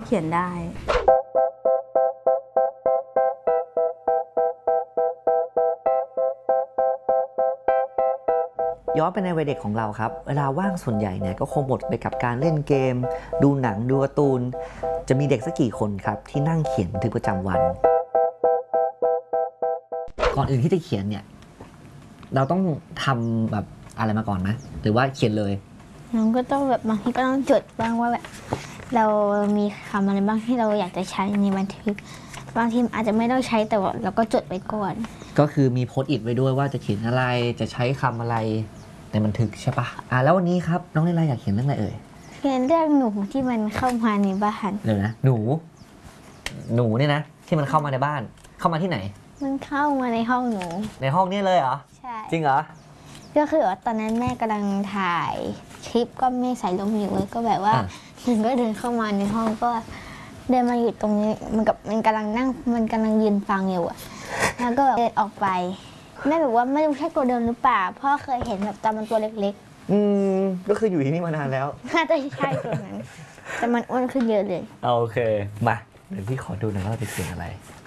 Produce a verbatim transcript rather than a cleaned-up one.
ขียนได้ย้อนไปในวัยเด็กของเราครับเวลาว่างส่วนใหญ่เนี่ยก็คงหมดไปกับการเล่นเกมดูหนังดูการ์ตูนจะมีเด็กสักกี่คนครับที่นั่งเขียนบันทึกประจำวันก่อนอื่นที่จะเขียนเนี่ยเราต้องทำแบบอะไรมาก่อนไหมหรือว่าเขียนเลยเราก็ต้องแบบบางทีก็ต้องจดบ้างว่าแบบเรามีคำอะไรบ้างที่เราอยากจะใช้ในบันทึกบางทีอาจจะไม่ต้องใช้แต่ว่าเราก็จดไว้ก่อนก็คือมีโพสต์อิทไว้ด้วยว่าจะเขียนอะไรจะใช้คำอะไรในบันทึกใช่ปะอ่ะแล้ววันนี้ครับน้องเลไลอยากเขียนเรื่องอะไรเอ่ยเขียนเรื่องหนูที่มันเข้ามาในบ้านเดี๋ยวนะหนูหนูเนี่ยนะที่มันเข้ามาในบ้านเข้ามาที่ไหนมันเข้ามาในห้องหนูในห้องนี้เลยเหรอใช่จริงเหรอก็คือว่าตอนนั้นแม่กำลังถ่ายคลิปก็แม่ใส่ลมอยู่เลยก็แบบว่าถึงก็เดินเข้ามาในห้องก็เดินมาอยู่ตรงนี้มันกับมันกำลังนั่งมันกำลังยืนฟังอยู่อะแล้วก็เดินออกไปแม่บอกว่าไม่รู้ใช่ตัวเดิมหรือเปล่าพ่อเคยเห็นแบบตอนมันตัวเล็กๆอืมก็คืออยู่ที่นี่มานานแล้วน่าจะใช่ตัวนั้นแต่มันอ้วนขึ้นเยอะเลยโอเคมาเดี๋ยวพี่ขอดูหน่อยว่าเราจะเขียนอะไร